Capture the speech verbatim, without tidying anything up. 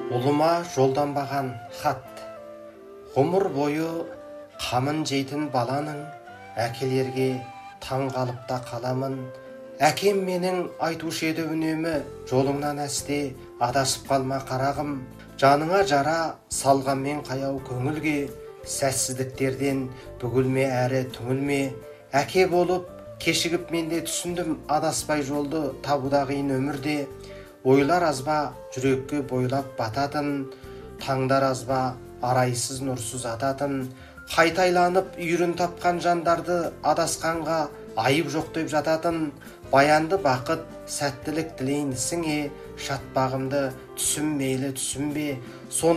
Ұлыма жолданбаған хат. Ғұмыр бойы қамын жейтін баланың, әкелерге таң қалыпта қаламын. Әкем менің айтушы еді үнемі, жолыңнан әсте адасып қалма қарағым. Жаныңа жара салғанмен қаяу көңілге, сәтсіздіктерден бүгілме әрі түңілме. Әке болып кешігіп мен де түсіндім, адаспай жолды табуда қиын өмірде. Ойлар азба жүрекке бойлап бататын, таңдар азба арайсыз нұрсыз ататын. Қайтайланып үйірін тапқан жандарды адасқанға айып жоқ деп жататын. Баянды бақыт, сәттілік тілейін ісіңе, шатпағымды түсім мейлі түсінбе.